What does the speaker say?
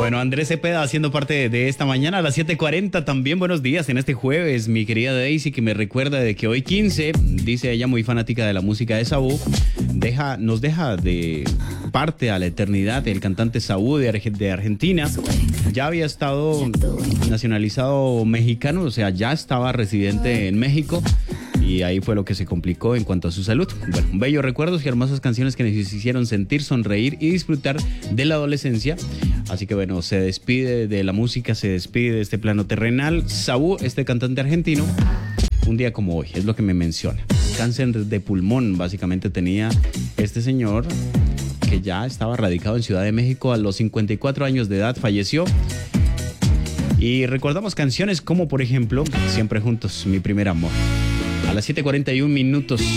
Bueno, Andrés Cepeda haciendo parte de esta mañana a las 7:40. También buenos días en este jueves, mi querida Daisy, que me recuerda de que hoy 15, dice ella, muy fanática de la música de Saúl, nos deja de parte a la eternidad el cantante Saúl de Argentina. Ya había estado nacionalizado mexicano, o sea, ya estaba residente en México. Y ahí fue lo que se complicó en cuanto a su salud. Bueno, bellos recuerdos y hermosas canciones que nos hicieron sentir, sonreír y disfrutar de la adolescencia. Así que bueno, se despide de la música, se despide de este plano terrenal. Saúl, este cantante argentino, un día como hoy, es lo que me menciona. Cáncer de pulmón, básicamente tenía este señor, que ya estaba radicado en Ciudad de México. A los 54 años de edad falleció. Y recordamos canciones como, por ejemplo, Siempre Juntos, Mi Primer Amor. A las 7:41 minutos.